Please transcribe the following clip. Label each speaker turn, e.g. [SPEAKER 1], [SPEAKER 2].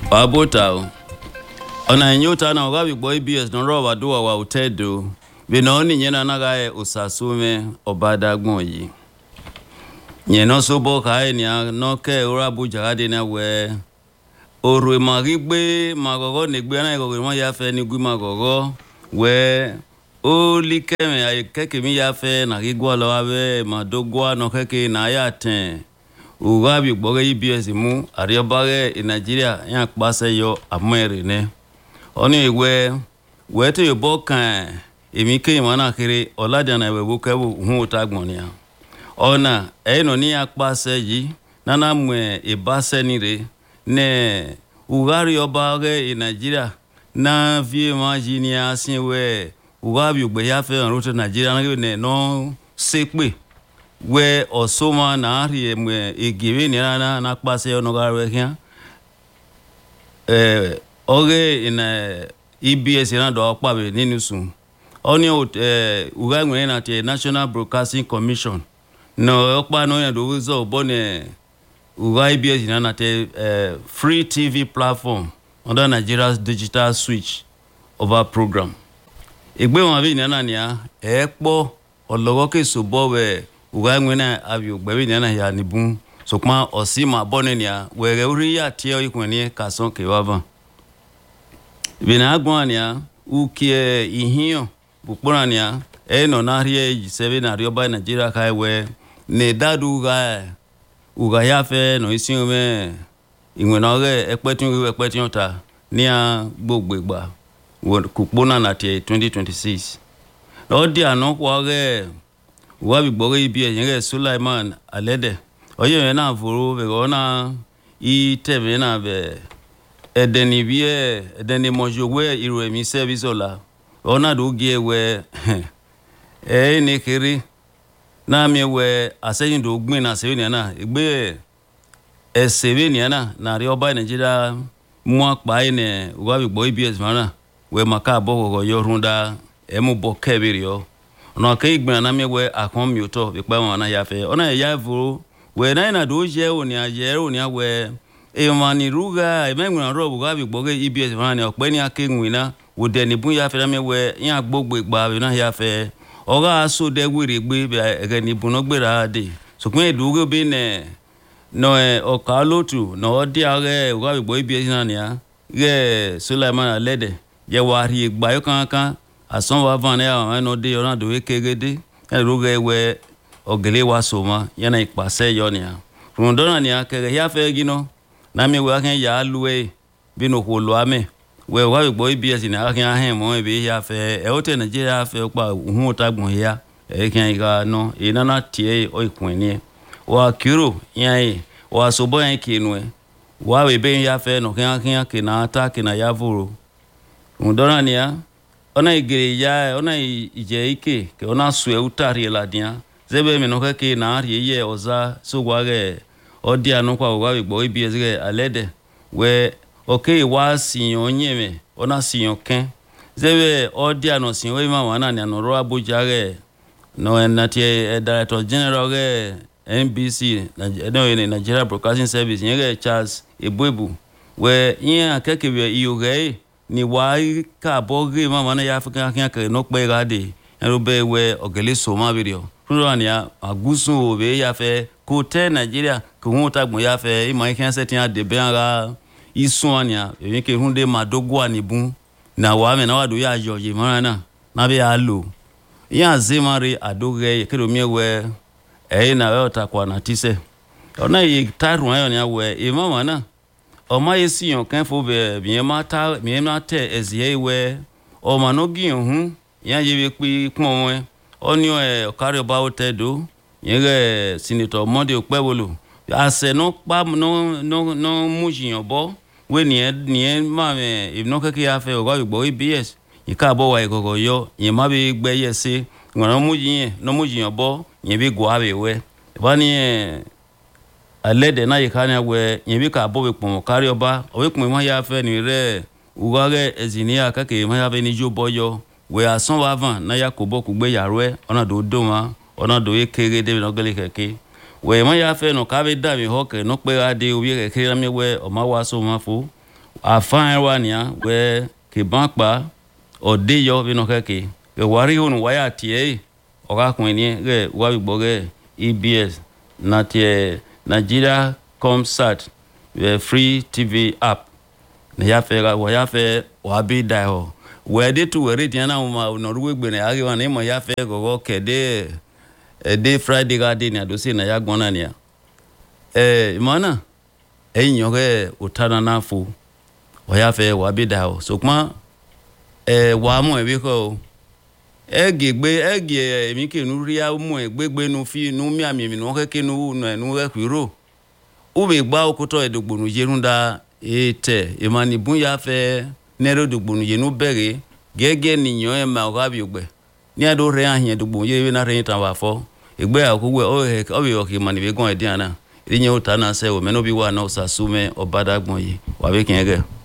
[SPEAKER 1] Abotao. Ona nyota na ugabi boy BS no roba duwa wa utedo. Binoni nyena nagae usasume obadagbon yi. Nyeno sobo kae ni noke urabu jagade na we. Oru magigbe magogo negbe na gogo mo ya fe ni gwi magogo we o likeme ay keke mi ya fe na gigwa lo abe madogwa no keke na ya ten. Ugabi boge BS mu ariobage in Nigeria yan pase yo amere ne. Oni we te yobo kan emi ke mana kire oladana we wo kewu hu tagbon ya. Ona no ni apase yi nana mwe ibase ni re ne ugari obage in Nigeria na vie majinia sinwe ugabi ugbe ya fe route Nigeria na ne no sepe we osoma na ri mwe igiwe ni na pase ono garwe kia oge in EBS na do pabe ninu sun oni ugangwe na te National Broadcasting Commission no okpa no ya do uzo bone EBS na te free TV platform under Nigeria's digital switch over program egbe won bi na ni a epo olowo ke so bo we ugangwe na abi ugbe ni na ya nibun so pa osima bone ni a we uri ya tie ikun ni kason ke wavan bina agbania ukie ihio bukporania no na rie 7 na rioba Nigeria kai we ne dadu ga uga ya fe no isin me inwe na ge epetun ta ni a gbogbegba kupona na tie 2026 no dia no kwa ge wa bi gboge ibi eyin ge Sulaiman Alede oye na foro be ona I tebe na be edeni bie edeni mojogwe iru emi service ola ona do gie we ni kiri na mi we aseyin do gbin na se ni na egbe esebe ni na ri oba Nigeria mu apa ine wa bi gbo EBS mara we maka bogogo yorunda emu bo kebiri yo ona ke igbin na mi we akon mi oto bi pe won na ya fe ona ya vuru we na do je oni aye oni awe mani ruga emenguna robu gabi gboge EBS mani openi akenwina wode ni bun ya fe na mewe yan gbogbo igba be na ya fe oga so de wire gbe be ege ni bun no gbera de so kun edugo be ne no oka lotu no odi are gabi gbo EBS na ni a ge Sulaiman Alede je wari igba yo kan asan wa van ya no de ona do ekegede e ruga we ogele wa so ma yana ipase yo ni a rundona ni a kege ya fe gino na mi we akan ya luwe binu holo ame we wa gbo EBS ni akan ahen mo be ya fe e o te Nigeria fe pa hu tagbon ya e kan ga no e na tie o ikun ni wa kiro yan wa so bo yan kinu e wa we be ya fe no kan ke na ta ke na ya vuru ndona ni a ona igere ya ona ije ike ke ona su e utari la dia zebe mi no ke na ri ye oza so wa ge odi anu kwa wa gbo EBS ge Alede we okay wa siyon nyeme ona siyon ken zebe odi anu siyon we ma wana ni anu ro Abuja ge no na tie Director General ge NBC Nigeria Broadcasting Service ge Charles Ebuebu we yin akeke be iyo ge ni wa ka boge ma wana ya African kan no pe ga de ero be we ogele so ma birio Rurania agusun obe ya fe ko te Nigeria ko won tagbon ya fe imo ikan setin de be ara isun ania eyin ke hunde madogo anibun na wa me na wa do ya yoye mara na be a lo yan zemare adoge ke do mi we na we otakwa na tise ona yi tarun ayo ni we e mama na o ma yesi yon kan fo be bien ma te ezie we o ma no gi hun yan ye be pi pon won oni okari oba otedo yere senator Monday Okpebolo ase no pa no mujiyan bo we ni ma me if no keke ya fe o gbo EBS ika bo wa igogo yo yen ma be gbe yese ngona mujiyan bo yen be gwa be we ba ni Alede na yikanya we yen be ka bo be pon okari oba o we pon ma ya fe ni re ugare engineer kake ma ya be ni jo boyo we asan wa van na Yakobo kugbe yarwe ona do ma ona do ekere de no gele keke we ma ya fe no ka be da mi ho ke no pe ade obi keke na mi we o ma wa so ma fo afan wania we ke banpa odeyo bi no keke ke wari hunu waya tie oga kwenie ge wa bi boge EBS na tie Nigeria Comsat free TV app ne ya fe ga wa ya fe wa bi dai ho we de tu we ti na ma no ruwe gbe ne age wa ne mo ya fe gogo kede de Friday ga de ni ado se na ya gbona ni mana enyo ge utana na fu wa ya fe wa bi dai ho so kuma wa mo e bi ko ege emi ke nu ria mo egbegbe nu fi nu mi ami mi nu keke nu nu ekwiro u be gba okoto edogbonu yerunda ete emani bun ya fe nero dogbonu yenu bere gege niyan e ma ga bi ogbe ni ado re ahin edogbonu ye na re tan wa fo egbe akugwe o be o ki mani be gon e diana iriyan o ta na se o me no bi wa na o sasume obadagbon yi wa be kin ege